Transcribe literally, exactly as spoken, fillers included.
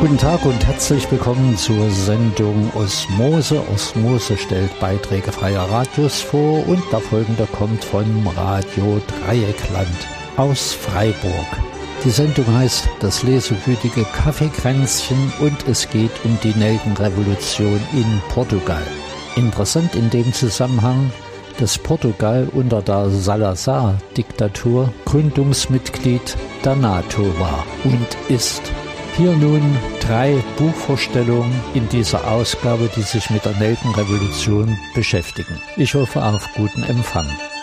Guten Tag und herzlich willkommen zur Sendung Osmose. Osmose stellt Beiträge freier Radios vor und der folgende kommt von Radio Dreieckland aus Freiburg. Die Sendung heißt Das lesewütige Kaffeekränzchen und es geht um die Nelkenrevolution in Portugal. Interessant in dem Zusammenhang, dass Portugal unter der Salazar-Diktatur Gründungsmitglied der NATO war und ist. Hier nun drei Buchvorstellungen in dieser Ausgabe, die sich mit der Nelkenrevolution beschäftigen. Ich hoffe auf guten Empfang.